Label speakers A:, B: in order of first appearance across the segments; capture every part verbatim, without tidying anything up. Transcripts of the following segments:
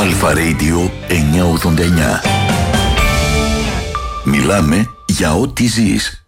A: Αλφα Radio εννιακόσια ογδόντα εννιά. Μιλάμε για ό,τι ζεις.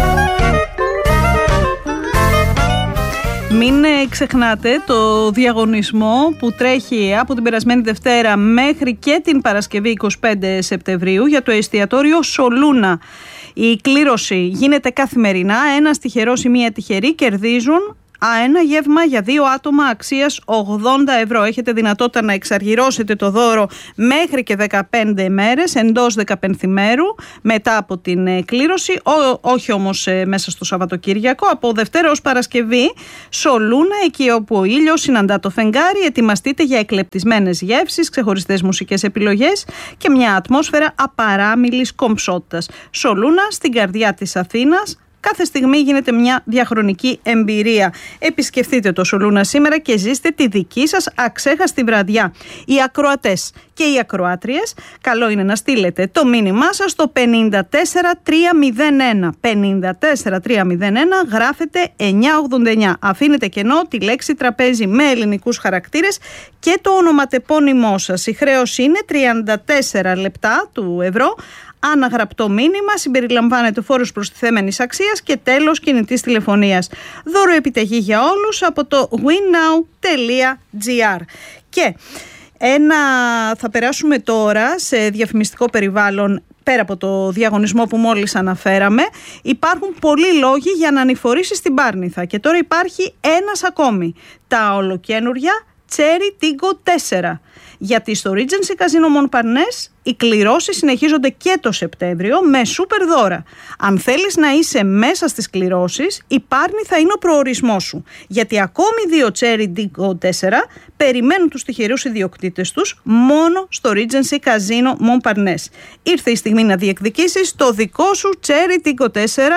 B: Μην ξεχνάτε το διαγωνισμό που τρέχει από την περασμένη Δευτέρα μέχρι και την Παρασκευή είκοσι πέντε Σεπτεμβρίου για το εστιατόριο Σολούνα. Η κλήρωση γίνεται καθημερινά. Ένας τυχερός ή μία τυχερή κερδίζουν ένα γεύμα για δύο άτομα αξίας ογδόντα ευρώ. Έχετε δυνατότητα να εξαργυρώσετε το δώρο μέχρι και δεκαπέντε μέρες, εντός δεκαπενθημέρου μετά από την κλήρωση, Ό, όχι όμως μέσα στο Σαββατοκύριακο. Από Δευτέρα ως Παρασκευή, Σολούνα, εκεί όπου ο ήλιος συναντά το φεγγάρι. Ετοιμαστείτε για εκλεπτισμένες γεύσεις, ξεχωριστές μουσικές επιλογές και μια ατμόσφαιρα απαράμιλης κομψότητας. Σολούνα, στην καρδιά της Αθήνας. Κάθε στιγμή γίνεται μια διαχρονική εμπειρία. Επισκεφτείτε το Σολούνα σήμερα και ζήστε τη δική σας αξέχαστη βραδιά. Οι ακροατές και οι ακροάτριες, καλό είναι να στείλετε το μήνυμά σας στο πενήντα τέσσερα τριακόσια ένα. πενήντα τέσσερα τριακόσια ένα, γράφετε εννιακόσια ογδόντα εννιά. Αφήνετε κενό τη λέξη τραπέζι με ελληνικούς χαρακτήρες και το ονοματεπώνυμό σας. Η χρέωση είναι τριάντα τέσσερα λεπτά του ευρώ. Αναγραπτό μήνυμα, συμπεριλαμβάνεται φόρος προστιθέμενης αξίας και τέλος κινητής τηλεφωνίας. Δώρο επιταγή για όλους από το winnow τελεία gr. Και ένα, θα περάσουμε τώρα σε διαφημιστικό περιβάλλον. Πέρα από το διαγωνισμό που μόλις αναφέραμε, υπάρχουν πολλοί λόγοι για να ανηφορήσεις την Πάρνηθα και τώρα υπάρχει ένας ακόμη. Τα ολοκαίνουργια Cherry Tiggo τέσσερα. Γιατί στο Regency Casino Montparnasse οι κληρώσεις συνεχίζονται και το Σεπτέμβριο με σούπερ δώρα. Αν θέλεις να είσαι μέσα στις κληρώσεις, η Πάρνηθα είναι ο προορισμός σου. Γιατί ακόμη δύο Cherry Tiggo τέσσερα περιμένουν τους τυχερούς ιδιοκτήτες τους μόνο στο Regency Casino Montparnasse. Ήρθε η στιγμή να διεκδικήσεις το δικό σου Cherry Tiggo τέσσερα.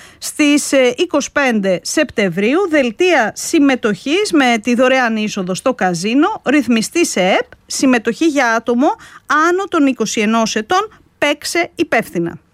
B: Στις είκοσι πέντε Σεπτεμβρίου, δελτία συμμετοχής με τη δωρεάν είσοδο στο καζίνο, ρυθμιστή σε ΕΠ, συμμετοχή για άτομο άνω των είκοσι ενός ετών, παίξε υπεύθυνα.